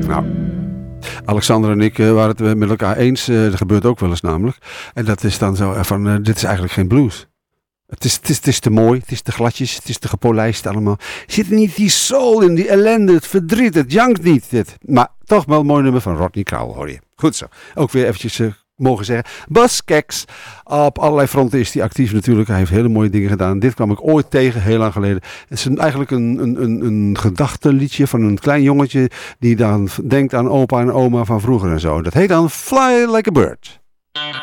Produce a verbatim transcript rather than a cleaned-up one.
Nou, Alexander en ik uh, waren het met elkaar eens. Uh, dat gebeurt ook wel eens namelijk. En dat is dan zo van, uh, dit is eigenlijk geen blues. Het is, het, is, het is te mooi, het is te gladjes, het is te gepolijst allemaal. Zit er niet die soul in, die ellende, het verdriet, het jankt niet. Dit. Maar toch wel een mooi nummer van Rodney Crowell, hoor je. Goed zo. Ook weer eventjes uh, mogen zeggen. Bas Keks, op allerlei fronten is hij actief natuurlijk. Hij heeft hele mooie dingen gedaan. Dit kwam ik ooit tegen, heel lang geleden. Het is een, eigenlijk een, een, een, een gedachtenliedje van een klein jongetje die dan denkt aan opa en oma van vroeger en zo. Dat heet dan Fly Like a Bird.